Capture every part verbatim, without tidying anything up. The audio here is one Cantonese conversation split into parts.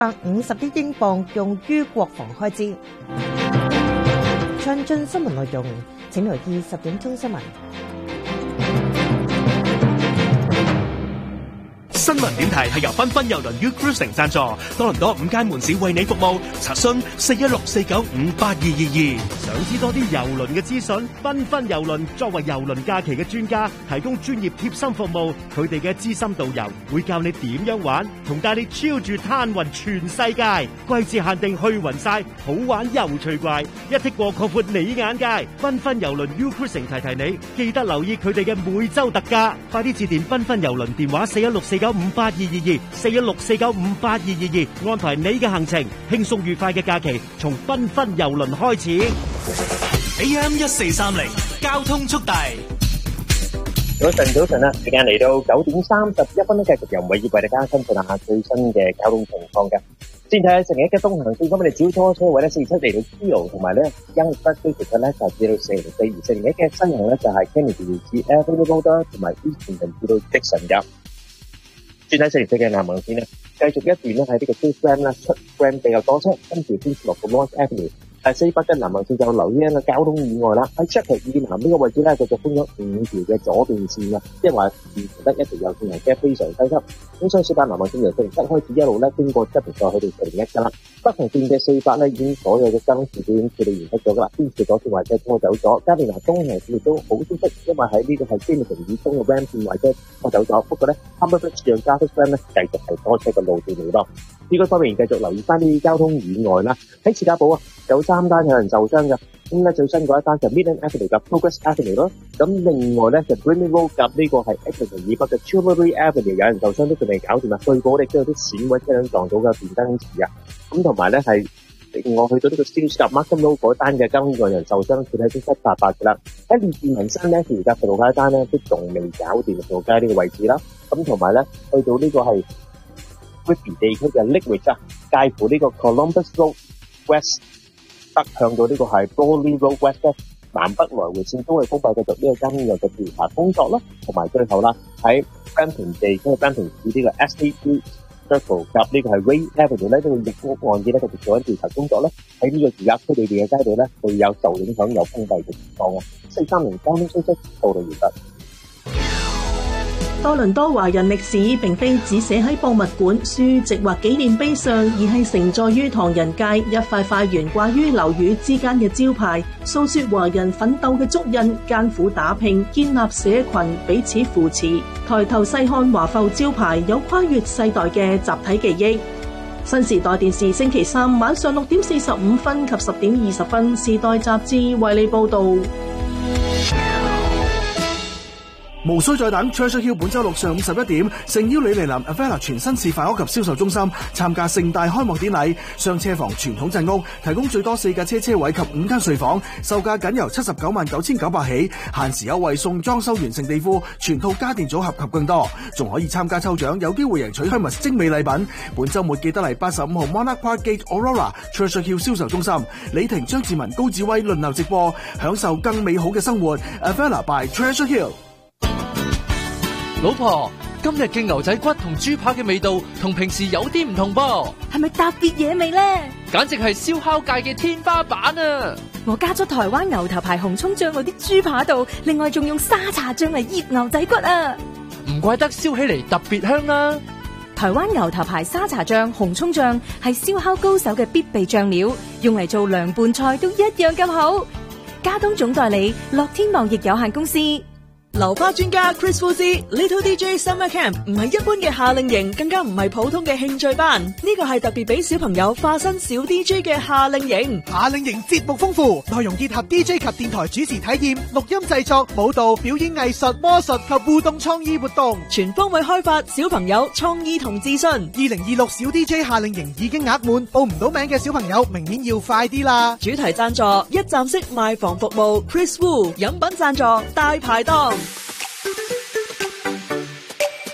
百五十億英鎊用於國防開支。詳盡新聞內容，請留意十點鐘新聞。 新聞點睇係由繽紛郵輪 U Cruising 贊助，多倫多五間門市為你服務，查詢四一六四九五八二二二。 想知多啲郵輪嘅資訊？繽紛郵輪作為郵輪假期嘅專家，提供專業貼心服務。佢哋嘅資深導遊會教你點樣玩，同帶你超住攤勻全世界。季節限定去勻晒，好玩又趣怪，一剔過擴闊你眼界。繽紛郵輪 U Cruising 提提你，記得留意佢哋嘅每週特價。快啲致電繽紛郵輪電話四一六四九五八二二二，四一六四九五八二二二，安排你嘅行程，輕鬆愉快嘅假期從繽紛郵輪開始。 A M 一四三零交通速遞。 早晨，早晨啦！時間嚟到九點三十一分咧，繼續由偉業為大家跟進下最新嘅交通情況嘅。先睇下成日嘅東行線，咁我哋小拖車位咧四七嚟到 Kilo， 同埋咧欣北飛其實咧就至到四零四，而成日嘅西行咧就係 Kennedy 至 Avenue Road 同埋 Eastern 至到 Dixon 嘅。轉睇四零四嘅南行線咧，繼續一段咧喺呢個 East Grand 啦，出 Grand 比較多車，跟住先落到 North Avenue。喺西北嘅南行線就留意一個交通意外啦，喺 Sheppard 以南呢個位置咧，繼續封咗五條嘅左邊線啊，即係話唔得一條右線行車非常擠塞。咁所以四八南行線由四零七開始一路咧經過 Sheppard 再去到四零一噶啦。北行線嘅四八咧已經所有嘅交通事故已經處理完畢咗噶啦，邊條左線或者拖走咗。加連拿東行線亦都好消息，因為喺呢個係 Jameson 以東嘅 Ram 線或者拖走咗，不過咧 Humberbridge 讓加菲 Ram 咧繼續係多車嘅路段嚟咯。呢個方面繼續留意翻啲交通意外啦，喺士嘉堡啊有三單有人受傷嘅，咁咧最新嗰一單就 Midland Avenue 嘅 Progress Avenue 咯，咁另外咧就 Brimley Road 及呢個係 Eglinton 以北嘅 Chilbury Avenue 有人受傷都仲未搞掂啊，據報咧都有啲閃位車輛撞到嘅電燈柱啊，咁同埋咧係另外去到呢個 Steeles 及 Markham Road 嗰單嘅交通意外人受傷，佢睇都七八八嘅啦。喺列治文山咧而家葡萄街單咧都仲未搞掂葡萄街呢個位置啦，咁同埋咧去到呢個係Whitby 地區嘅 Lake 啊，介乎呢個 Columbus Road West 北向到呢個係 Broadley Road West 咧，南北來回線都係封閉，繼續呢個交通意外嘅調查工作啦，同埋最後啦喺 Brampton 地區 Brampton 市呢個 S A two Circle 及呢個係 Ray Avenue 咧，呢個逆屋案件咧繼續做緊調查工作咧，喺呢個住宅區裏邊嘅街道咧會有受影響有封閉嘅情況啊。四三零交通消息報道完畢。 多倫多華人歷史並非只寫喺博物館、書籍或紀念碑上，而係承載於唐人街一塊塊懸掛於樓宇之間嘅招牌，訴說華人奮鬥嘅足印、艱苦打拼、建立社群、彼此扶持。抬頭細看華埠招牌，有跨越世代嘅集體記憶。新時代電視星期三晚上六點四十五分及十點二十分，時代雜誌為你報道。 無需再等 Treasure Hill 本周六上午十一點，誠邀你嚟臨 Avella 全新示範屋及銷售中心參加盛大開幕典禮。雙車房傳統鎮屋提供最多四架車車位及五間睡房，售價僅由七十九萬九千九百起，限時優惠送裝修完成地庫、全套家電組合及更多，仲可以參加抽獎，有機會贏取 Hermes 精美禮品。本周末記得嚟八十五號 Monarch Park Gate Aurora Treasure Hill 銷售中心，李婷、張志文、高志威輪流直播，享受更美好嘅生活。Avella by Treasure Hill。 老婆，今日嘅牛仔骨同豬扒嘅味道同平時有啲唔同噃， 係咪特別嘢味呢？ 簡直係燒烤界嘅天花板啊！ 我加咗台灣牛頭牌紅蔥醬嗰啲豬扒度，另外仲用沙茶醬嚟醃牛仔骨啊！ 唔怪得燒起嚟特別香啦！ 台灣牛頭牌沙茶醬、紅蔥醬係燒烤高手嘅必備醬料，用嚟做涼拌菜都一樣咁好。加東總代理樂天貿易有限公司。 流花專家 Chris Fuzi Little D J Summer Camp 唔係一般嘅夏令營，更加唔係普通嘅興趣班，呢個係特別俾小朋友化身小 D J 嘅夏令營。 夏令營節目豐富，內容結合 D J 及電台主持體驗、錄音製作、舞蹈、表演藝術、魔術及互動創意活動， 全方位開發小朋友創意同自信。 二零二六小 D J 夏令營已經額滿，報唔到名嘅小朋友明年要快啲啦！ 主題贊助一站式賣房服務 Chris Wu， 飲品贊助大排檔。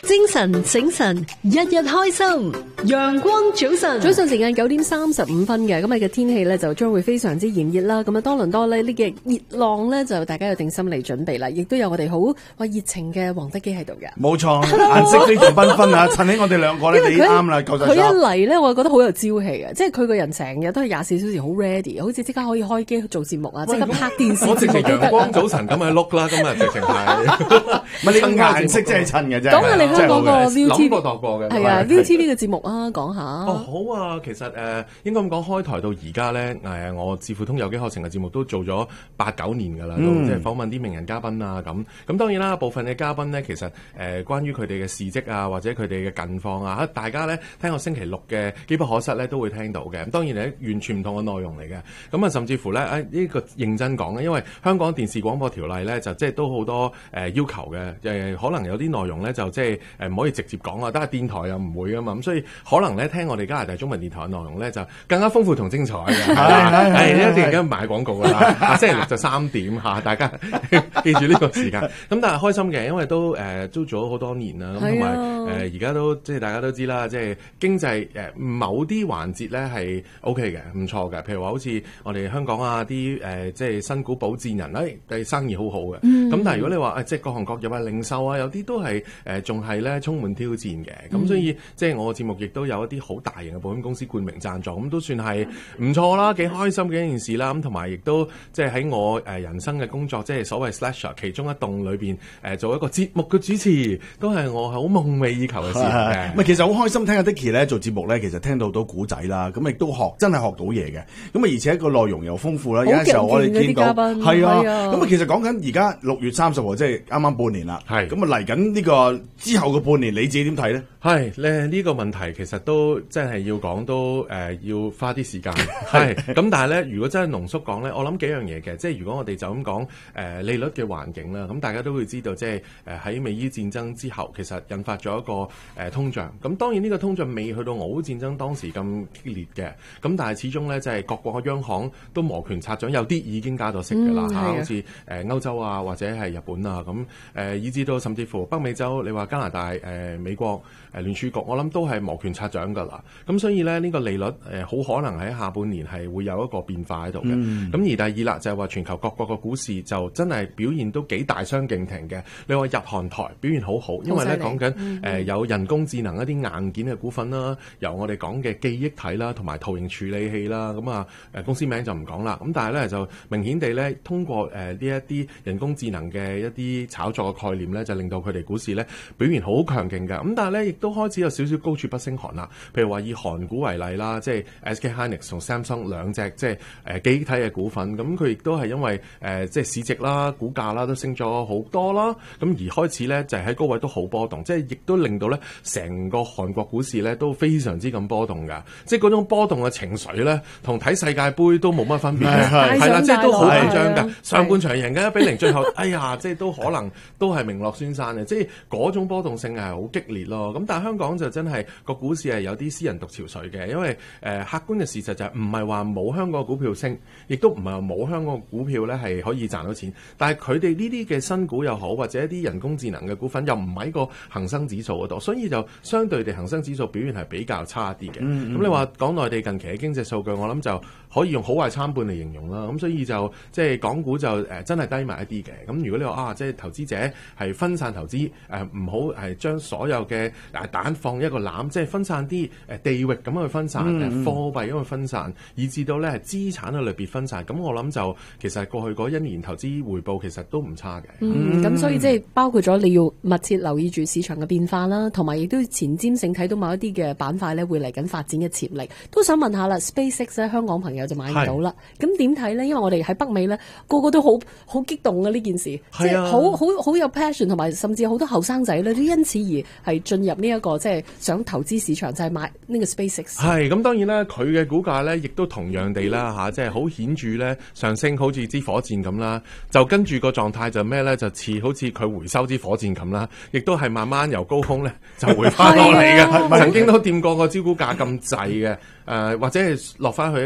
精神醒神，日日開心。陽光早晨， 早上時間九點三十五分嘅，咁日嘅天氣咧就將會非常之炎熱啦。咁啊，多倫多咧呢嘅熱浪咧就大家要定心理準備啦。亦都有我哋好話熱情嘅黃德基喺度嘅。 冇錯，顏色非常繽紛啊！襯起我哋兩個咧，你啱啦，夠晒佢一嚟咧，我覺得好有朝氣啊！即係佢個人成日都係廿四小時好 ready， 好似即刻可以開機做節目啊，即刻拍電視。 我直情陽光早晨咁去碌啦，今日直情係。 唔係你顏色真係襯嘅啫。 講下你香港個 Viu T V 諗過度過嘅。 係啊 ，Viu T V 嘅節目啊，講下。 哦，好啊，其實誒、呃、應該咁講，開台到而家咧，誒、呃、我智庫通有機課程嘅節目都做咗八九年㗎啦，都、嗯、即係訪問啲名人嘉賓啊咁。咁當然啦，部分嘅嘉賓咧，其實誒、呃、關於佢哋嘅事蹟啊，或者佢哋嘅近況啊，大家咧聽過星期六嘅機不可失咧，都會聽到嘅。咁當然係完全唔同嘅內容嚟嘅。咁啊，甚至乎咧，誒、哎、呢、這個認真講咧，因為香港電視廣播條例咧，就即係都好多誒、呃、要求嘅。誒、呃、可能有啲內容咧，就即係誒唔可以直接講啊，但係電台又唔會啊嘛。咁所以可能咧聽我哋加拿大中文電台嘅內容咧，就更加豐富同精彩嘅。係係一定跟買廣告㗎啦。星期六就三點嚇，大家記住呢個時間。咁但係開心嘅，因為都誒、呃、都做咗好多年啦。咁同埋誒而家都即係大家都知啦，即係經濟誒、呃、某啲環節咧係 O K 嘅，唔錯嘅。譬如話好似我哋香港啊啲誒即係新股保薦人咧，誒生意好好嘅。咁、嗯、但係如果你話誒即係各行各業啊、零售啊，有啲都係誒仲係咧充滿挑戰嘅。咁、嗯、所以即係我個節目亦都有一啲好大型嘅保險公司冠名贊助，咁都算係唔錯啦，幾開心嘅一件事啦。咁同埋亦都即係喺我誒人生嘅工作，即係所謂 slasher 其中一棟裏邊誒做一個節目嘅主持，都係我好夢寐以求嘅事嘅。 唔係，其實好開心聽阿 Dicky 咧做節目咧，其實聽到好多古仔啦，咁亦都學真係學到嘢嘅。咁啊，而且個內容又豐富啦。有陣時候我哋見到係啊，咁啊，其實講緊而家六月三十號，即係啱啱半年啦。係咁啊，嚟緊呢個之後嘅半年，你自己點睇咧？ 係咧，呢個問題其實都真係要講，都誒、呃、要花啲時間。係咁，但係咧，如果真係濃縮講咧，我諗幾樣嘢嘅。即係如果我哋就咁講誒利率嘅環境啦，咁大家都會知道，即係誒喺美伊戰爭之後，其實引發咗一個誒、呃、通脹。咁當然呢個通脹未去到俄烏戰爭當時咁激烈嘅，咁但係始終咧，即係各國嘅央行都摩拳擦掌，有啲已經加咗息㗎啦嚇，好似誒歐洲啊或者係日本啊咁誒、呃，以至到甚至乎北美洲，你話加拿大誒、呃、美國。誒聯儲局我諗都係摩拳擦掌㗎啦，咁所以咧呢、呢個利率誒好、呃、可能喺下半年係會有一個變化喺度嘅。咁、嗯、而第二啦就係、是、話全球各國嘅股市就真係表現都幾大相徑庭嘅。你話日韓台表現好好，因為咧講緊誒有人工智能一啲硬件嘅股份啦，由我哋講嘅記憶體啦同埋圖形處理器啦，咁啊誒公司名就唔講啦。咁但係咧就明顯地咧通過誒呢一啲人工智能嘅一啲炒作嘅概念咧，就令到佢哋股市咧表現好強勁嘅。咁但係咧都開始有少少高處不勝寒啦。譬如話以韓股為例啦，即係 S K Hynix 同 Samsung 兩隻即係誒記憶體嘅股份，咁佢亦都係因為誒、呃、即係市值啦、股價啦都升咗好多啦，咁而開始咧就係、是、喺高位都好波動，即係亦都令到咧成個韓國股市咧都非常之咁波動㗎。即係嗰種波動嘅情緒咧，同睇世界盃都冇乜分別嘅，係啦，即係都好緊張㗎。上半場贏緊一比零，最後哎呀，即係都可能都係名落孫山嘅，即係嗰種波動性係好激烈咯。咁但係香港就真係個股市係有啲私人獨潮水嘅，因為誒、呃、客觀嘅事實就係唔係話冇香港股票升，亦都唔係話冇香港股票咧係可以賺到錢。但係佢哋呢啲嘅新股又好，或者一啲人工智能嘅股份又唔喺個恒生指數嗰度，所以就相對地恒生指數表現係比較差啲嘅。咁、嗯嗯、你話講內地近期嘅經濟數據，我諗就可以用好壞參半嚟形容啦。咁所以就即係、就是、港股就誒、呃、真係低埋一啲嘅。咁如果你話啊，即、就、係、是、投資者係分散投資，誒唔好係將所有嘅誒蛋放一個籃，即、就、係、是、分散啲誒地域咁樣去分散，誒、嗯、貨幣咁去分散，以至到咧係資產嘅類別分散。咁我諗就其實過去嗰一年投資回報其實都唔差嘅。 嗯，咁、嗯、所以即係包括咗你要密切留意住市場嘅變化啦，同埋亦都前瞻性睇到某一啲嘅板塊咧會嚟緊發展嘅潛力。都想問下啦 ，SpaceX 咧香港朋友就買唔到啦，咁點睇咧？因為我哋喺北美咧個個都好好激動嘅呢件事，即係好好好有 passion， 同埋甚至好多後生仔咧都因此而係進入呢、這、一個即係想投資市場，就係、是、買呢個 SpaceX。係咁，當然啦，佢嘅股價咧亦都同樣地啦嚇，即係好顯著咧上升，好似支火箭咁啦。就跟住個狀態就咩咧？就似好似佢回收支火箭咁啦，亦都係慢慢由高空咧就回翻落嚟嘅。曾經都掂過個招股價咁滯嘅。誒、呃、或者係落翻去一個相對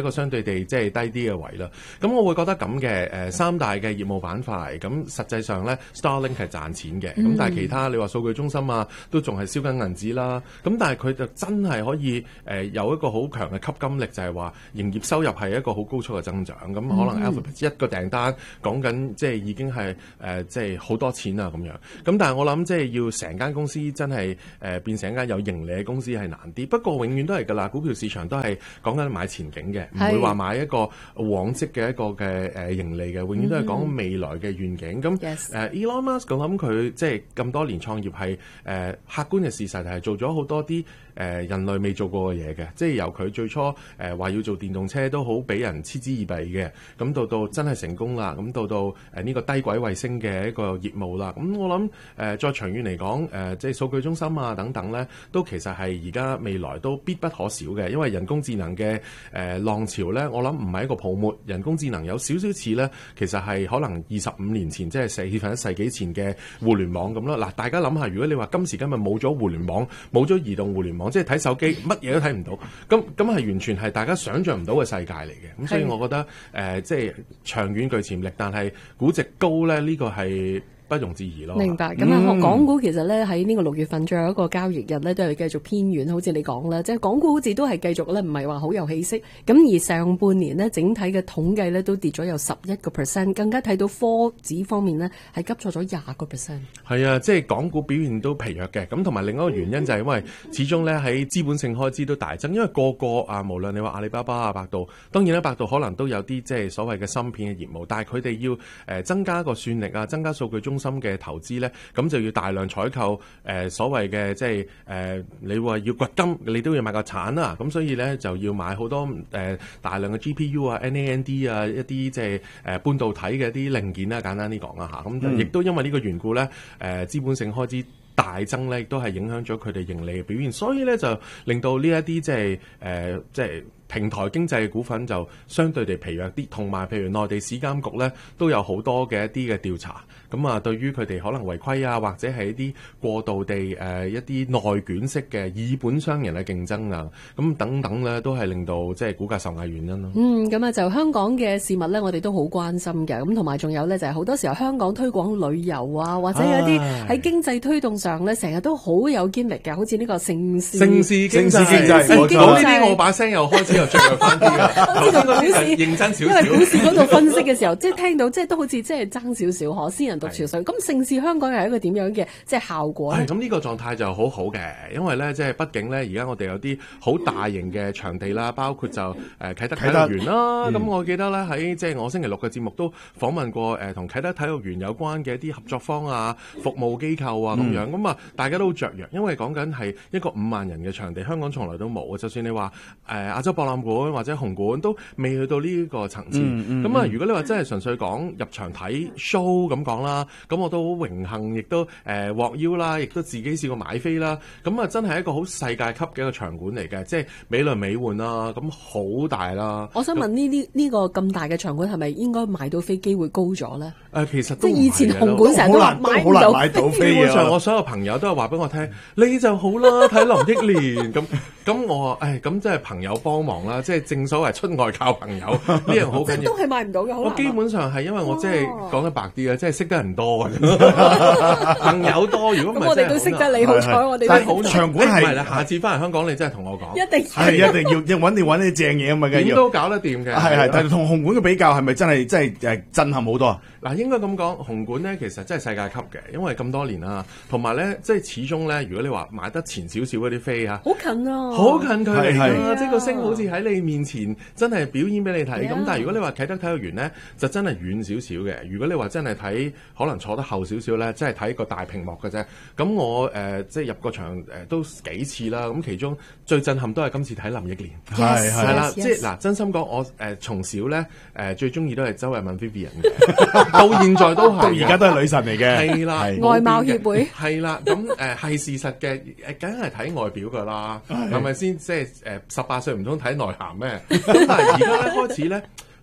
哋即係低啲嘅位啦。咁我會覺得咁嘅誒三大嘅業務板塊，咁實際上咧 Starlink 係賺錢嘅，咁、嗯、但係其他你話數據中心啊，都仲係燒緊銀紙啦。咁但係佢就真係可以誒、呃、有一個好強嘅吸金力，就係話營業收入係一個好高速嘅增長。咁可能 Alphabet 一個訂單講緊即係已經係誒即係好多錢啊咁樣。咁但係我諗即係要成間公司真係誒、呃、變成一間有盈利嘅公司係難啲。不過永遠都係㗎啦，股票市場都係講緊買前景嘅，唔會話買一個往績嘅一個嘅誒盈利嘅，永遠都係講未來嘅願景。咁、mm-hmm. 誒、呃、Elon Musk 我諗佢即係咁多年創業係誒、呃、客觀嘅事實係做咗好多啲誒、呃、人類未做過嘅嘢嘅，即係由佢最初誒話、呃、要做電動車都好俾人嗤之以鼻嘅，咁到到真係成功啦，咁到到誒呢、呃這個低軌衛星嘅一個業務啦，咁我諗誒、呃、再長遠嚟講，誒、呃、即係數據中心啊等等咧，都其實係而家未來都必不可少嘅，因為人工智能嘅誒、呃、浪潮咧，我諗唔係一個泡沫，人工智能有少少似咧，其實係可能二十五年前即係四分一世紀前嘅互聯網咁咯。嗱，大家諗下，如果你話今時今日冇咗互聯網，冇咗移動互聯網，即係睇手機乜嘢都睇唔到，咁咁係完全係大家想像唔到嘅世界嚟嘅。咁所以我覺得誒、呃，即係長遠具潛力，但係估值高咧，呢、這個係不容置疑咯。明白。咁啊、嗯，港股其實咧喺呢個六月份最後一個交易日咧，都係繼續偏軟，好似你講啦，即係港股好似都係繼續咧，唔係話好有氣息。咁而上半年呢，整體嘅統計咧都跌咗有十一個 percent， 更加睇到科指方面呢，係急挫咗廿個 percent。係啊，即係港股表現都疲弱嘅。咁同埋另一個原因就係因為始終咧喺資本性開支都大增，因為個個啊，無論你話阿里巴巴啊、百度，當然咧百度可能都有啲即係所謂嘅芯片嘅業務，但係佢哋要誒、呃、增加個算力啊，增加數據中心嘅投資咧，咁就要大量採購誒、呃、所謂嘅即係誒你話要掘金，你都要買個鏟啦，咁所以咧就要買好多誒、呃、大量嘅 G P U 啊、N A N D 啊一啲即係誒半導體嘅一啲零件啦，簡單啲講啦嚇，咁亦都因為呢個緣故咧，誒、呃、資本性開支大增咧，亦都係影響咗佢哋盈利嘅表現，所以咧就令到呢一啲即係誒即係平台經濟嘅股份就相對地疲弱啲，同埋譬如內地市監局咧都有好多嘅一啲嘅調查，咁啊對於佢哋可能違規啊，或者係一啲過度地誒、呃、一啲內卷式嘅以本傷人嘅競爭啊，咁等等咧都係令到即係股價受壓原因咯。嗯，咁啊就香港嘅事物咧，我哋都好關心嘅，咁同埋仲有咧就係、是、好多時候香港推廣旅遊啊，或者有啲喺經濟推動上咧，成日都好有堅力嘅，好似呢個盛事盛事經濟，講呢啲我把聲又開始又著弱翻啲啦。頭先嗰啲係認真少少，因為股市嗰度分析嘅時候，即係聽到即係都好似即係爭少少可先人獨潮水。咁盛事香港又係一個點樣嘅即係效果咧？係咁呢個狀態就好好嘅，因為咧即係畢竟咧而家我哋有啲好大型嘅場地啦，包括就誒、呃、啟德體育園啦。咁、嗯、我記得咧喺即係我星期六嘅節目都訪問過誒同、呃、啟德體育園有關嘅一啲合作方啊、服務機構啊咁、嗯、樣。咁啊大家都好雀躍，因為講緊係一個五萬人嘅場地，香港從來都冇。就算你話誒、呃、亞洲博覽館或者紅館都未去到呢個層次。咁、嗯、啊、嗯，如果你話真係純粹講入場睇 show 咁講啦，咁我都好榮幸，亦都誒、呃、獲邀啦，亦都自己試過買飛啦。咁啊，真係一個好世界級嘅一個場館嚟嘅，即係美輪美奐啦，咁好大啦。我想問呢啲呢個咁大嘅場館係咪應該買到飛機會高咗咧？誒、呃，其實都即係以前紅館成日都話買唔到飛。基本上我所有朋友都係話俾我聽，你就好啦，睇林憶蓮咁。咁我誒咁即係朋友幫忙啦，即係正所謂出外靠朋友，呢樣好緊要。都係買唔到嘅，好難。我基本上係因為我即係講得白啲啊，即係識得人多嘅，朋友多。如果唔係，我哋都識得你，好彩我哋。但係好場館係，唔係啦，下次翻嚟香港你真係同我講，一定係一定要要揾你揾啲正嘢啊嘛，梗係要。點都搞得掂嘅。係係，但係同紅館嘅比較係咪真係真係誒震撼好多啊？嗱，應該咁講，紅館咧其實真係世界級嘅，因為咁多年啦，同埋咧即係始終咧，如果你話買得前少少嗰啲飛嚇，好近啊，好近距離啊，即係個星好似喺你面前真係表演俾你睇。咁但係如果你話啟德體育園咧，就真係遠少少嘅。如果你話真係睇，可能坐得後少少咧，真係睇個大屏幕嘅啫。咁我誒、呃、即係入個場誒、呃、都幾次啦。咁其中最震撼都係今次睇林憶蓮，係係啦，即係嗱，真心講我誒、呃、從小咧誒、呃、最中意都係周慧敏 Vivian 嘅。到現在都係，到而家都係女神嚟嘅。係啦，外貌協會係啦，咁誒係事實嘅，誒梗係睇外表噶啦，係咪先？即係誒十八歲唔通睇內涵咩？咁但係而家咧開始咧，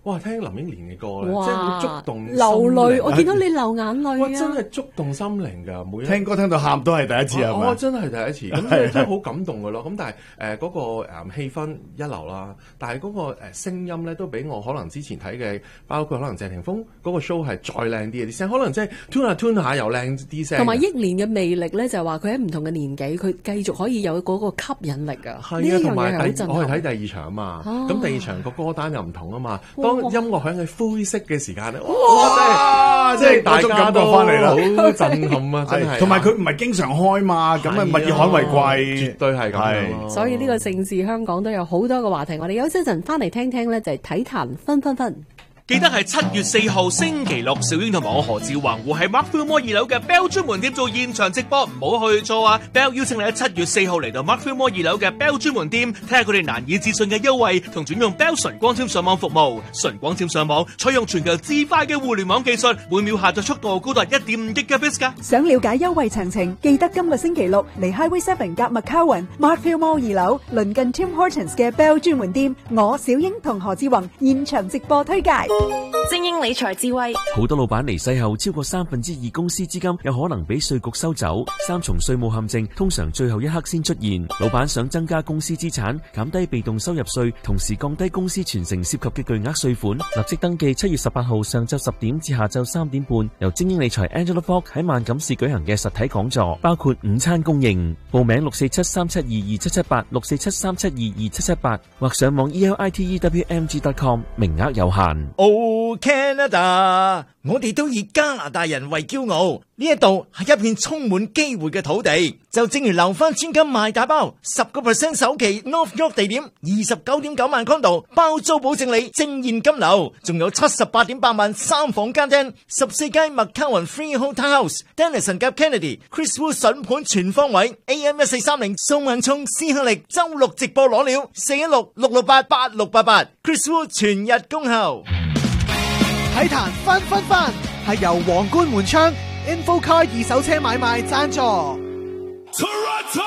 哇！聽林憶蓮嘅歌咧， 哇即係會觸動心流淚， 靈我見到你流眼淚哇！ 啊！ 真係觸動心靈㗎，每一聽歌聽到喊都係第一次係咪？ 我真係第一次，咁真係好感動㗎咯。咁但係誒嗰個誒氣氛一流啦，但係嗰個誒聲音咧都比我可能之前睇嘅，包括可能謝霆鋒嗰個 show 係再靚啲嘅啲聲，可能即係 tune 下 tune 下又靚啲聲。 同埋憶蓮嘅魅力咧，就係話佢喺唔同嘅年紀，佢繼續可以有嗰個吸引力啊！ 係啊，同埋第震我係睇第二場啊嘛，咁、哦、第二場個歌單又唔同啊嘛。當音樂響起灰色嘅時間咧，哇！即係大家都翻嚟啦，好震撼啊！真係， 同埋佢唔係經常開嘛，咁啊物以罕為貴， 絕對係咁。 所以呢個盛事香港都有好多個話題，我哋休息一陣翻嚟聽聽咧，就係體壇分分分。 記得係七月四號星期六，小英同埋我何志宏會喺 Mark Fillmore 二樓嘅 Bell 專門店做現場直播，唔好去錯啊 ！Bell 邀請你喺七月四號嚟到 Mark Fillmore 二樓嘅 Bell 專門店，睇下佢哋難以置信嘅優惠同轉用 Bell 純光纖上網服務。純光纖上網採用全球至快嘅互聯網技術，每秒下載速度高達一點五 Gigabits 噶。 想了解優惠詳情，記得今個星期六嚟 Highway Seven 夾 McCowan Mark Fillmore 二樓鄰近 Tim Hortons 嘅 Bell 專門店，我小英同何志宏現場直播推介。 精英理財智慧，好多老闆離世後，超過三分之二公司資金有可能俾稅局收走。三重稅務陷阱通常最後一刻先出現。老闆想增加公司資產，減低被動收入稅，同時降低公司傳承涉及嘅巨額稅款，立即登記七月十八號上晝十點至下晝三點半，由精英理財 Angela Fogg 喺萬錦市舉行嘅實體講座，包括午餐供應。報名六四七三七二二七七八，六四七三七二二七七八，或上網 e l i t e w m g dot com， 名額有限。 Oh Canada， 我哋都以加拿大人為驕傲，呢一度係一片充滿機會嘅土地。就正如留返專金賣大包，十個 percent 首期 North York 地點，二十九點九萬 condo 包租保證你正現金流，仲有七十八點八萬三房間廳，十四間麥卡雲 Freehold Townhouse，Dennison 夾 Kennedy，Chris Wu 筍盤全方位 ，A M 一四三零宋文聰斯克力周六直播攞料，四一六六六八八六八八 ，Chris Wu 全日恭候。 體壇分分分係由皇冠門窗 InfoCar 二手車買賣贊助。Toronto!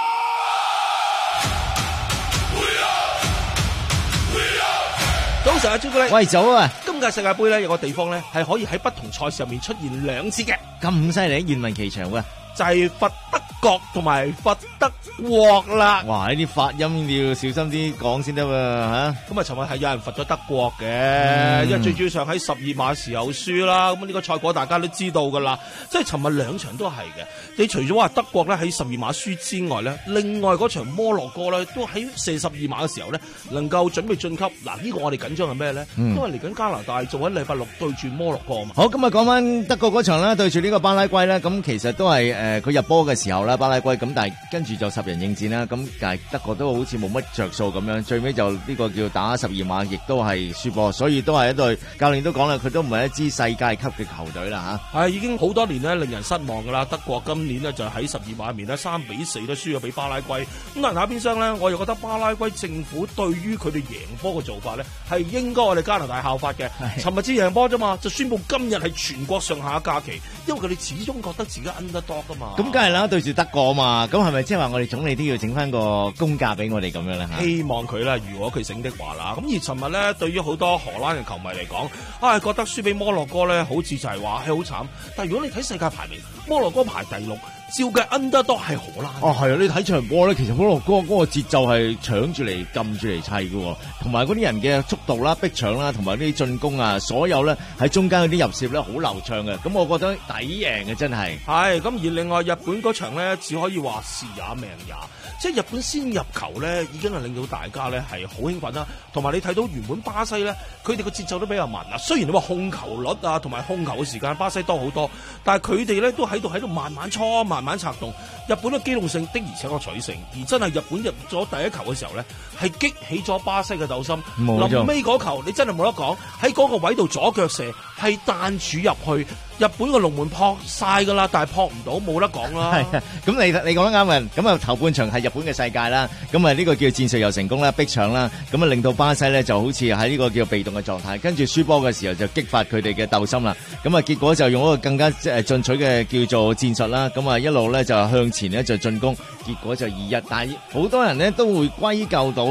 We are, we are. 早晨啊，朱古力。 喂，早啊！ 今屆世界盃咧有個地方咧係可以喺不同賽事入面出現兩次嘅， 咁犀利，願聞其詳啊！ 就係佛德國同埋佛德國啦。 哇！呢啲發音要小心啲講先得喎嚇。 咁啊，尋日係有人罰咗德國嘅，嗯、因為最主要上喺十二碼時候輸啦。咁呢個賽果大家都知道㗎啦。即係尋日兩場都係嘅。你除咗話德國咧喺十二碼輸之外咧，另外嗰場摩洛哥咧都喺四十二碼嘅時候咧能夠準備晉級。嗱，呢個我哋緊張係咩咧？嗯、因為嚟緊加拿大仲喺禮拜六對住摩洛哥嘛。 好，咁啊講翻德國嗰場啦，對住呢個巴拉圭咧，咁其實都係誒佢入波嘅時候啦，巴拉圭咁，但係跟住就十人應戰啦，咁但係德國都好似冇乜着數咁樣，最尾就呢個叫打十二碼，亦都係輸波，所以都係一隊教練都講啦，佢都唔係一支世界級嘅球隊啦嚇。 係已經好多年咧令人失望㗎啦，德國今年呢就喺十二碼入面呢三比四都輸咗俾巴拉圭。咁但係打邊廂呢，我又覺得巴拉圭政府對於佢哋贏波嘅做法呢係應該我哋加拿大效法嘅。尋日至贏波啫嘛，就宣布今日係全國上下假期，因為佢哋始終覺得自己 underdog 㗎嘛。 咁梗係啦，對住德國嘛，咁係咪即係話我哋總理都要整翻個公價俾我哋咁樣咧？ 希望佢啦，如果佢醒的話啦。咁而尋日咧，對於好多荷蘭嘅球迷嚟講，啊覺得輸俾摩洛哥咧，好似就係話係好慘。但係如果你睇世界排名，摩洛哥排第六。照嘅 underdog 係荷蘭。 哦，係啊！你睇場波咧，其實摩洛哥嗰個節奏係搶住嚟、撳住嚟砌嘅，同埋嗰啲人嘅速度啦、逼搶啦，同埋呢啲進攻啊，所有咧喺中間嗰啲入攝咧好流暢嘅。咁我覺得抵贏嘅真係。 係咁，而另外日本嗰場咧，只可以話是也命也，即係日本先入球咧，已經係令到大家咧係好興奮啦。同埋你睇到原本巴西咧，佢哋個節奏都比較慢啊。雖然你話控球率啊，同埋控球嘅時間巴西多好多，但係佢哋咧都喺度喺度慢慢搓慢。慢慢策動，日本嘅機動性的而且確取勝，而真係日本入咗第一球嘅時候咧，係激起咗巴西嘅鬥心。臨尾嗰球你真係冇得講，喺嗰個位度左腳射係彈柱入去，日本嘅龍門撲晒噶啦，但係撲唔到，冇得講啦。係啊， 咁你你講得啱啊！咁啊頭半場係日本嘅世界啦，咁啊呢個叫戰術又成功啦，逼搶啦，咁啊令到巴西咧就好似喺呢個叫被動嘅狀態，跟住輸波嘅時候就激發佢哋嘅鬥心啦。咁啊結果就用一個更加誒進取嘅叫做戰術啦，咁啊一路咧就向前咧就進攻，結果就二一。但係好多人咧都會歸咎到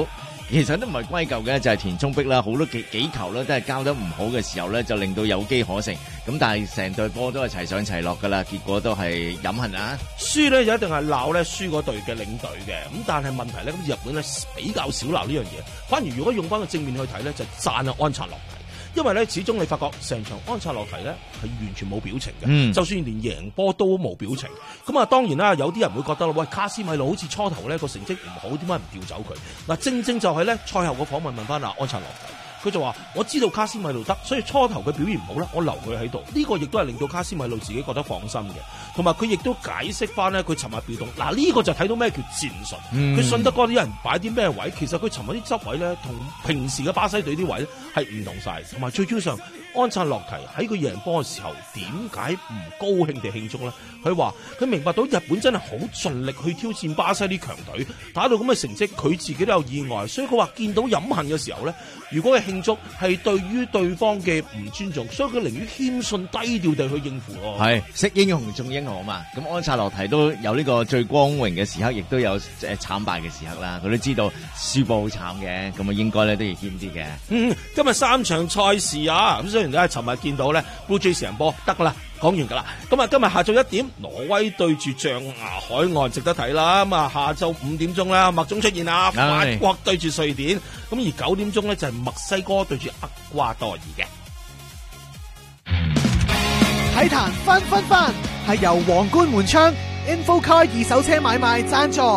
其實都唔係歸咎嘅，就係、是、田中碧啦，好多幾幾球咧都係交得唔好嘅時候咧，就令到有機可乘。咁但係成隊波都係齊上齊落噶啦，結果都係飲恨啊！ 輸咧就一定係鬧咧輸嗰隊嘅領隊嘅，咁但係問題咧，咁日本咧比較少鬧呢樣嘢，反而如果用翻個正面去睇咧，就讚啊安察洛提。因為咧，始終你發覺成場安察洛提咧係完全冇表情嘅，嗯、就算連贏波都冇表情。咁啊，當然啦，有啲人會覺得啦，喂，卡斯米路好似初頭咧個成績唔好，點解唔調走佢？嗱，正正就係咧賽後個訪問問翻阿安察洛提，佢就話：我知道卡斯米路得，所以初頭佢表現唔好咧，我留佢喺度。呢、這個亦都係令到卡斯米路自己覺得放心嘅。同埋佢亦都解釋翻咧，佢尋日調動嗱呢、這個就睇到咩叫戰術。佢、嗯、信得過啲人擺啲咩位，其實佢尋日啲執位咧，同平時嘅巴西隊啲位咧係唔同晒。同埋最主要上，安察洛提喺佢贏波嘅時候，點解唔高興地慶祝咧？佢話佢明白到日本真係好盡力去挑戰巴西啲強隊，打到咁嘅成績，佢自己都有意外，所以佢話見到飲恨嘅時候咧，如果係慶祝係對於對方嘅唔尊重，所以佢寧願謙遜低調地去應付咯。 係識英雄重英雄嘛，咁安察洛提都有呢個最光榮嘅時刻，亦都有誒慘敗嘅時刻啦。佢都知道輸波好慘嘅，咁啊應該咧都要謙啲嘅。 嗯，今日三場賽事啊，咁雖然咧尋日見到咧 Blue Jays 贏波得噶啦。講完噶啦，咁啊今日下晝一點，挪威對住象牙海岸，值得睇啦。咁啊下晝五點鐘啦，麥總出現啦，法國對住瑞典，咁而九點鐘咧就係墨西哥對住厄瓜多爾嘅。 體壇分分分係由皇冠門窗 InfoCar 二手車買賣贊助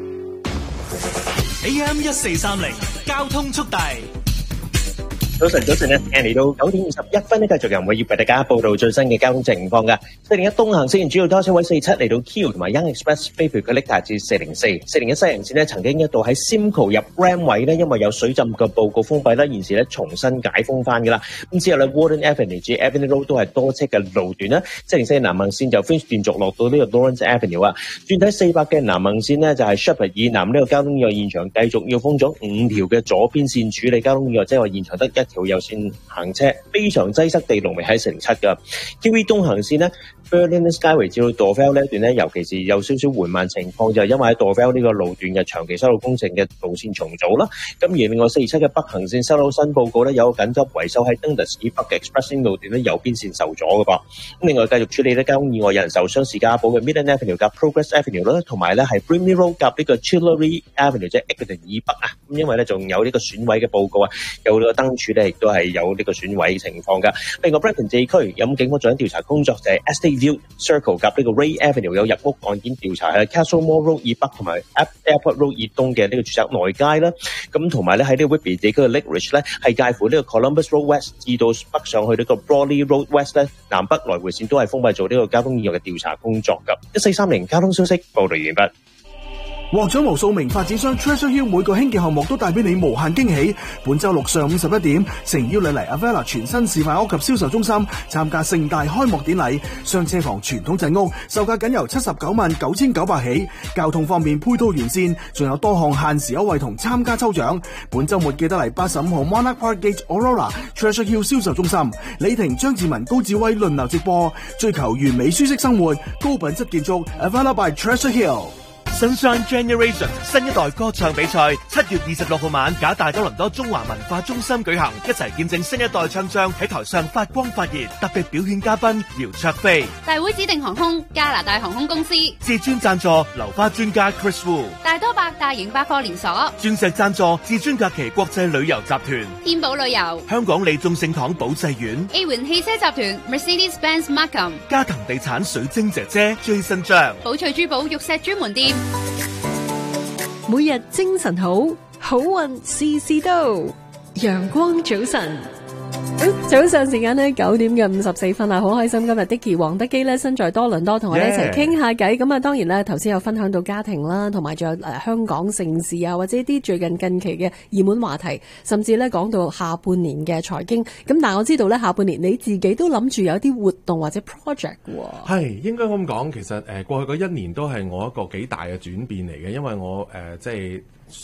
A M 一四三零交通速遞。 早晨，早晨咧，嚟到九點二十一分咧，繼續由我葉為大家報道最新嘅交通情況嘅。四零一東行線主要多車位四七嚟到 Q 同埋 Young Express 飛盤嘅力達至四零四。四零一西行線咧，曾經一度喺 Simcoe 入 Ram 位咧，因為有水浸嘅報告封閉啦，現時咧重新解封翻噶啦。咁之後咧 Warden Avenue 至 Avenue Road 都係多車嘅路段啦。四零四南行線就 Finch 連續落到呢個 Lawrence Avenue 啊。轉睇四百嘅南行線呢，就係 Shepherd 以南呢個交通意外現場繼續要封咗五條嘅左邊線處理交通意外，即係話現場得一條右線行車，非常擠塞地龍尾喺四零七噶。Q V 東行線呢 Berlin Skyway 至到 Dorval 呢一段呢，尤其是有少少緩慢情況，就係因為喺 Dorval 呢個路段嘅長期修路工程嘅路線重組啦。咁而另外四二七嘅北行線收到新報告呢，有緊急維修喺 Dundas 以北嘅 Expressing 路段呢，右邊線受阻嘅噃。咁另外繼續處理呢交通意外，有人受傷，士嘉堡嘅 Midland Avenue 夾 Progress Avenue 啦，同埋呢係 Brimley Road 夾呢個 Chillery Avenue 即係 Eglinton 以北啊。咁因為呢仲有呢個損毀嘅報告啊，有呢個燈柱呢亦都係有呢個損毀情況噶。另外 Brampton 地區有警方做緊調查工作，就係 Estate View Circle 及呢個 Ray Avenue 有入屋案件調查，喺 Castlemore Road 以北同埋 Airport Road 以東嘅呢個住宅內街啦。咁同埋咧喺呢個 Whitby 地區嘅 Lake Ridge 咧係介乎呢個 Columbus Road West 至到北上去呢個 Broadley Road West 咧，南北來回線都係封閉做呢個交通意外嘅調查工作噶。一四三零交通消息報道完畢。 獲獎無數名發展商 Treasure Hill 每個興建項目都帶俾你無限驚喜。本周六上午十一點，誠邀你嚟 Avella 全新示範屋及銷售中心參加盛大開幕典禮。雙車房傳統鎮屋售價僅由七十九萬九千九百起，交通方面配套完善，仲有多項限時優惠同參加抽獎。本周末記得嚟八十五號 Monarch Park Gate Aurora Treasure Hill 銷售中心，李婷、張志文、高志威輪流直播，追求完美舒適生活，高品質建築 Avella by Treasure Hill。 Sunshine Generation 新一代歌唱比賽七月二十六號晚，假大多倫多中華文化中心舉行，一齊見證新一代唱將喺台上發光發熱。特別表演嘉賓姚焯菲， 大會指定航空加拿大航空公司， 至尊贊助流花專家 Chris Wu， 大多百大型百貨連鎖， 鑽石贊助至尊假期國際旅遊集團， 天寶旅遊， 香港利眾聖堂保濟院， A 環汽車集團 Mercedes-Benz Markham， 加藤地產水晶姐姐 Jason 張， 寶翠珠寶玉石專門店。 每日精神好，好運事事都。陽光早晨， 早上時間呢九點嘅五十四分啊，好開心今日 Dicky 黃德基呢身在多倫多，同我哋一齊傾下偈。咁啊，當然咧頭先有分享到家庭啦，同埋仲有誒香港盛事啊，或者啲最近近期嘅熱門話題，甚至咧講到下半年嘅財經。咁但係我知道咧下半年你自己都諗住有啲活動或者 project 喎。 係應該咁講，其實誒過去嗰一年都係我一個幾大嘅轉變嚟嘅，因為我誒、呃、即係。雖然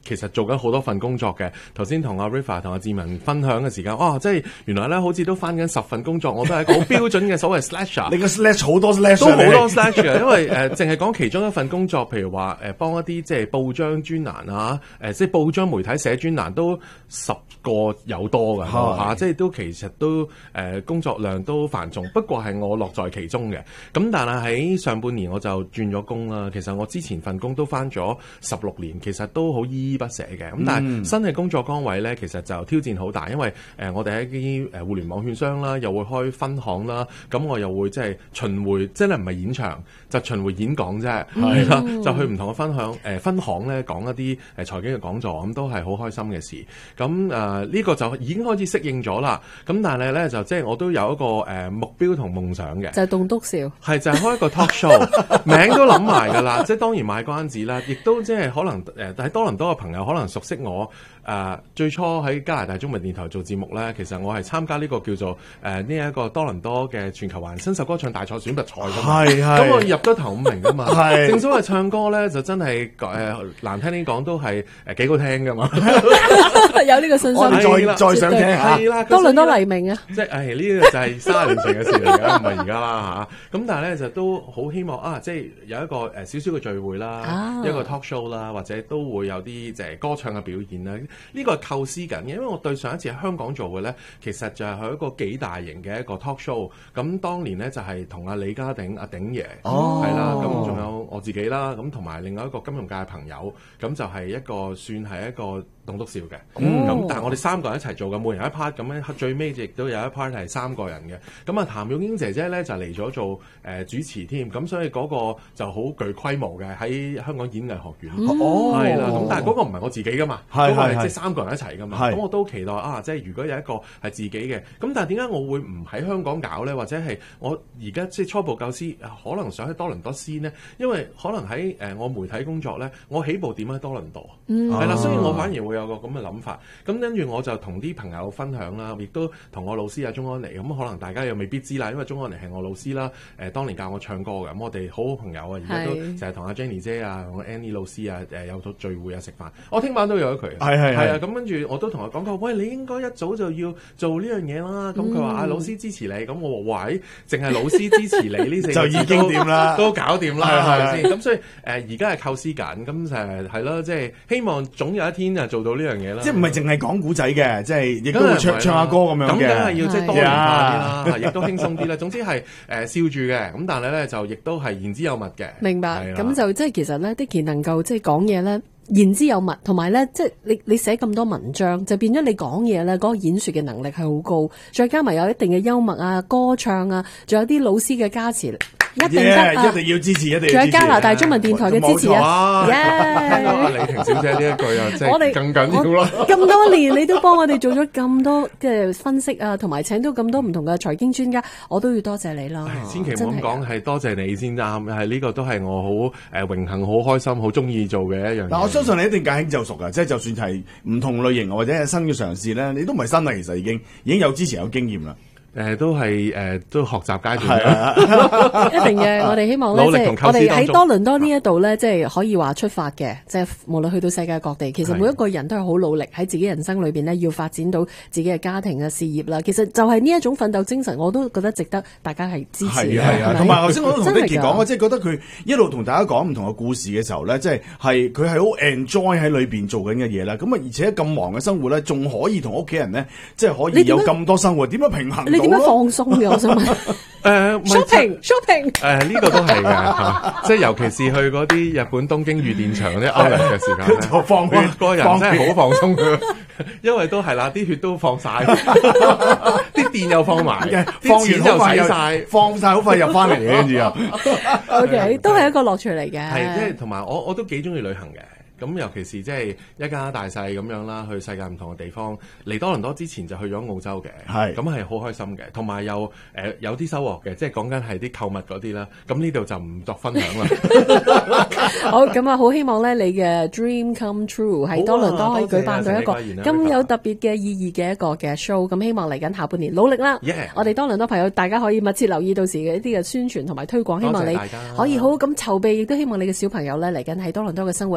其實做緊好多份工作嘅。頭先同阿 River 同阿志文分享嘅時間，哇！即係原來咧好似都翻緊十份工作，我都係一個好標準嘅所謂 slasher。 你個 slash 好多 slash 都好多 slash 嘅，因為誒淨係講其中一份工作，譬如話誒幫一啲即係報章專欄啊，誒即係報章媒體寫專欄都十個有多㗎嚇，即係都其實都誒、呃、工作量都繁重，不過係我樂在其中嘅。咁但係喺上半年我就轉咗工啦。其實我之前份工都翻咗十六年，其實都好依依不捨嘅。咁但係新嘅工作崗位咧，其實就挑戰好大，因為誒、呃、我哋喺啲誒互聯網券商啦，又會開分行啦，咁我又會即係巡迴，即係唔係演場，就巡迴演講啫，係啦、嗯，就去唔同嘅分享誒、呃、分行咧講一啲誒財經嘅講座，咁都係好開心嘅事。咁誒呢個就已經開始適應咗啦。咁但係咧就即係我都有一個誒、呃、目標同夢想嘅， 就係棟篤笑， 係就係、是、開一個 talk show， 名都諗埋㗎啦。即係當然賣關子啦，亦都即係可能誒喺、呃、多倫多嘅朋友可能熟悉我。誒、呃、最初喺加拿大中文電台做節目咧，其實我係參加呢個叫做誒呢一個多倫多嘅全球華人新秀歌唱大賽選拔賽㗎嘛，咁我入咗頭五名㗎嘛，正所謂唱歌咧就真係誒、呃、難聽啲講都係誒幾好聽㗎嘛， 有呢個信心， 再再想聽下， 多倫多黎明啊， 即係誒呢個就係三十年前嘅事嚟㗎，唔係而家啦嚇。咁但係咧就都好希望啊，即係有一個誒少少嘅聚會啦，啊、一個 talk show 啦，或者都會有啲就係歌唱嘅表現啦。呢個係構思緊嘅，因為我對上一次喺香港做嘅咧，其實就係一個幾大型嘅一個 talk show。咁當年咧就係同阿李家鼎、阿鼎爺，係啦，咁仲有我自己啦，咁同埋另外一個金融界嘅朋友，咁就係一個算係一個棟篤笑嘅。咁、嗯、但係我哋三個人一齊做嘅，每人一 part 咁樣，最尾亦都有一 part 係三個人嘅。咁啊，譚玉英姐姐咧就嚟咗做誒、呃、主持添，咁所以嗰個就好具規模嘅喺香港演藝學院，係啦、嗯。咁、哦、但係嗰個唔係我自己噶嘛，係係即係三個人一齊噶嘛。咁我都期待啊，即係如果有一個係自己嘅，咁但係點解我會唔喺香港搞咧？或者係我而家即係初步構思，可能想喺多倫多先呢？因為可能喺誒、呃、我媒體工作咧，我起步點喺多倫多，係、嗯、啦，所以我反而會有個咁嘅諗法。咁跟住我就同啲朋友分享啦，亦都同我老師阿鐘安妮，咁可能大家又未必知啦，因為鐘安妮係我老師啦。誒、呃，當年教我唱歌嘅，咁我哋好好朋友啊，而家都成日同阿 Jenny 姐啊、同 Annie 老師啊，誒、呃、有咗聚會啊、食飯。我聽晚都有咗佢，係係係啊。咁跟住我都同佢講過，喂，你應該一早就要做呢樣嘢啦。咁佢話啊，老師支持你。咁我話喂，淨係老師支持你呢四個字就已經掂啦，都搞掂啦，係咪先？咁所以誒，而家係構思緊，咁誒係咯，即係希望總有一天啊做到呢樣嘢啦。即係唔係淨係講古仔嘅，即係亦都會唱唱下歌咁樣嘅。咁梗係要即係多元化啲啦，亦都輕鬆啲啦。總之係誒、呃、笑住嘅，咁但係咧就亦都係言之有物嘅。明白。咁就即係其實咧，Dicky能夠即係講嘢咧。言之有物，同埋咧，即係你你寫咁多文章，就變咗你講嘢咧，嗰個演說嘅能力係好高，再加埋有一定嘅幽默啊、歌唱啊，仲有啲老師嘅加持。一定得、啊 yeah, 一定要支持，一定要支持。仲有加拿大中文電台嘅支持啊！耶、yeah ！聽到李婷小姐呢一句啊，即係更緊要咯。咁多年你都幫我哋做咗咁多嘅分析啊，同埋請到咁多唔同嘅財經專家，我都要多謝你啦。千祈唔好咁講，係多謝你先啱，係呢個都係我好誒榮幸、好開心、好中意做嘅一樣嘢。嗱，我相信你一定駕輕就熟噶，即係就算係唔同類型或者係新嘅嘗試咧，你都唔係新啦，其實已經已經有之前有經驗啦。誒、呃、都係誒、呃、都學習階段嘅，一定嘅。我哋希望咧，即係我哋喺多倫多呢一度咧，即係可以話出發嘅，即係無論去到世界各地，其實每一個人都係好努力喺自己人生裏邊咧，要發展到自己嘅家庭啊、事業啦。其實就係呢一種奮鬥精神，我都覺得值得大家係支持嘅。係啊，同埋頭先我都同 Dicky 講，我即係覺得佢一路同大家講唔同嘅故事嘅時候咧，即係係佢係好 enjoy 喺裏邊做緊嘅嘢啦。咁啊，而且咁忙嘅生活咧，仲可以同屋企人咧，即係可以有咁多生活，點樣平衡到？你點樣放鬆嘅？我想問。誒、呃、，shopping shopping。誒、呃，呢、這個都係嘅，即係尤其是去嗰啲日本東京御電場啲 outlet 嘅時間咧，放血個人真係好放鬆嘅，因為都係啦，啲血都放晒，啲電又放埋，啲錢又使晒，放晒好快又翻嚟嘅，跟住又。O K， 都係一個樂趣嚟嘅。係，即係同埋我我都幾中意旅行嘅。咁尤其是即係一家大細咁樣啦，去世界唔同嘅地方。嚟多倫多之前就去咗澳洲嘅，係咁係好開心嘅，同埋又誒、呃、有啲收穫嘅，即係講緊係啲購物嗰啲啦。咁呢度就唔作分享啦。好，咁啊，好希望咧你嘅 dream come true 喺多倫多可以舉辦到一個咁有特別嘅意義嘅一個嘅 show。咁希望嚟緊下半年努力啦。Yeah. 我哋多倫多朋友大家可以密切留意到時嘅一啲嘅宣傳同埋推廣，希望你可以好好咁籌備，亦都希望你嘅小朋友咧嚟緊喺多倫多嘅生活，佢哋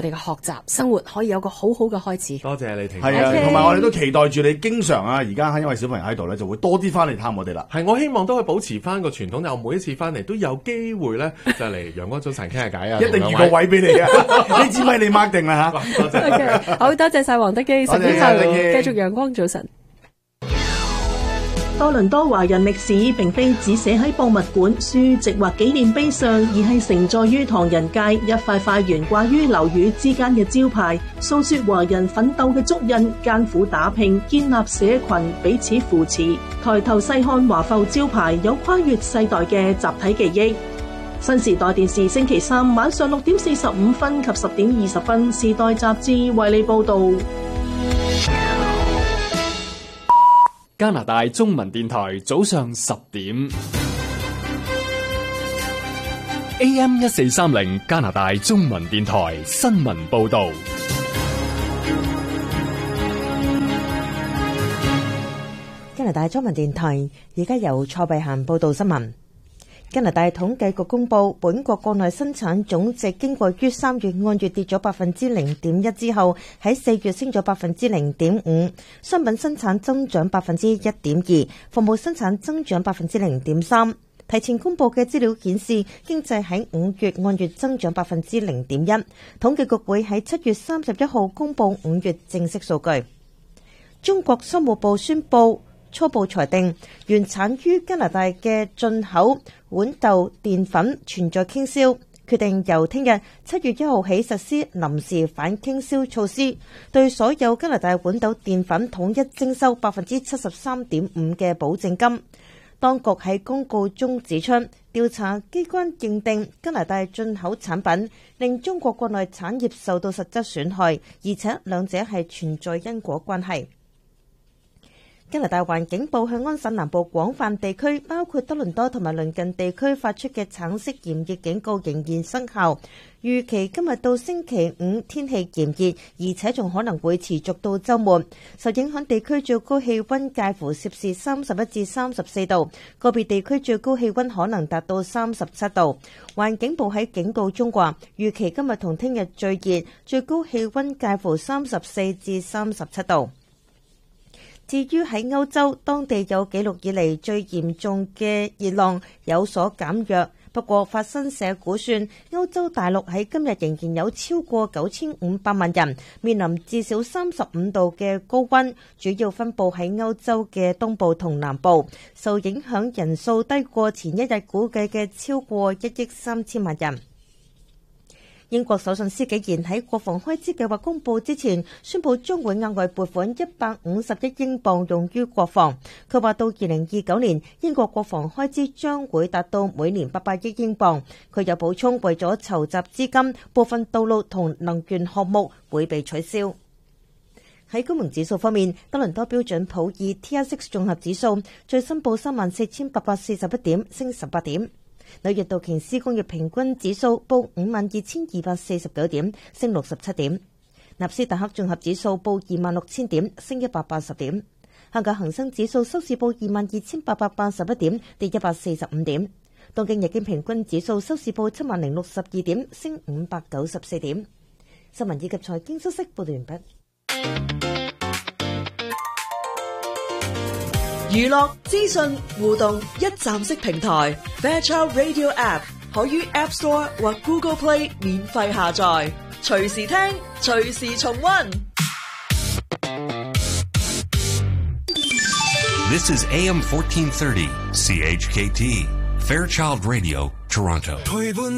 哋嘅學習生活可以有個好好嘅開始。 多謝你婷。 係啊，同埋我哋都期待住你經常啊，而家因為小朋友喺度咧，就會多啲翻嚟探我哋啦。 係，我希望都可以保持翻個傳統，就每一次翻嚟都有機會咧，就嚟陽光早晨傾下偈啊！ 一定預個位俾你啊！呢支咪你 mark 定啦嚇。 多謝。 Okay, 好多謝晒黃德基，十點後繼續陽光早晨。 多倫多華人歷史並非只寫喺博物館、書籍或紀念碑上，而係承載於唐人街一塊塊懸掛於樓宇之間嘅招牌，訴說華人奮鬥嘅足印、艱苦打拼、建立社群、彼此扶持。抬頭細看華埠招牌，有跨越世代嘅集體記憶。新時代電視星期三晚上六點四十五分及十點二十分，時代雜誌為你報道。 加拿大中文電台早上十點 A M 一四三零加拿大中文電台新聞報道。 加拿大中文電台而家由蔡慧嫻報道新聞。加拿大統計局公布，本國國內生產總值經過於三月按月跌咗百分之零點一之後，喺四月升咗百分之零點五，商品生產增長百分之一點二，服務生產增長百分之零點三。提前公布嘅資料顯示，經濟喺五月按月增長百分之零點一。統計局會喺七月三十一號公布五月正式數據。中國商務部宣布，初步裁定原產於加拿大嘅進口豌豆澱粉存在傾銷，決定由聽日七月一號起實施臨時反傾銷措施，對所有加拿大豌豆澱粉統一徵收百分之七十三點五嘅保證金。當局喺公告中指出，調查機關認定加拿大進口產品令中國國內產業受到實質損害，而且兩者係存在因果關係。加拿大環境部向安省南部廣泛地區，包括多倫多同埋鄰近地區發出嘅橙色炎熱警告仍然生效。預期今日到星期五天氣炎熱，而且仲可能會持續到週末。受影響地區最高氣溫介乎攝氏三十一至三十四度，個別地區最高氣溫可能達到三十七度。環境部喺警告中話，預期今日同聽日最熱，最高氣溫介乎三十四至三十七度。至於喺歐洲，當地有紀錄以嚟最嚴重嘅熱浪有所減弱。不過，法新社估算，歐洲大陸喺今日仍然有超過九千五百萬人面臨至少三十五度嘅高溫，主要分佈喺歐洲嘅東部同南部，受影響人數低過前一日估計嘅超過一億三千萬人。英國首相施紀賢喺國防開支計劃公佈之前，宣布將會額外撥款一百五十億英鎊用於國防。佢話到二零二九年，英國國防開支將會達到每年八百億英鎊。佢又補充，為咗籌集資金，部分道路同能源項目會被取消。喺金融指數方面，多倫多標準普爾 T S X 綜合指數最新報三萬四千八百四十一點，升十八點。紐約道瓊斯工業平均指數報五萬二千二百四十九點，升六十七點。納斯達克綜合指數報二萬六千點，升一百八十點。香港恒生指數收市報二萬二千八百八十一點，跌一百四十五點。東京日經平均指數收市報七萬零六十二點，升五百九十四點。新聞以及財經消息報道完畢。 娛樂資訊互動一站式平台 Fairchild Radio App 可於 App Store 或 Google Play 免費下載，隨時聽，隨時重溫。 This is A M fourteen thirty C H K T Fairchild Radio Toronto。